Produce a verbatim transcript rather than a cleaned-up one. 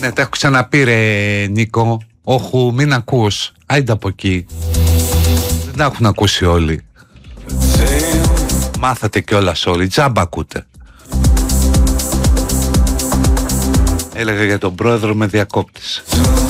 Ναι, τα έχω ξαναπεί ρε Νίκο. Όχου, μην ακούς. Άιντε από εκεί. Δεν τα έχουν ακούσει όλοι. Μάθατε κιόλας όλοι. Τζάμπα ακούτε. Έλεγα για τον πρόεδρο με διακόπτης.